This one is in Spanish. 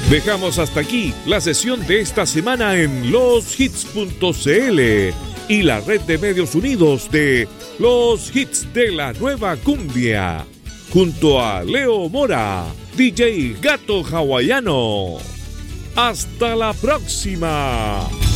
Dejamos hasta aquí la sesión de esta semana en loshits.cl y la red de medios unidos de Los Hits de la Nueva Cumbia, junto a Leo Mora, DJ Gato Hawaiano. ¡Hasta la próxima!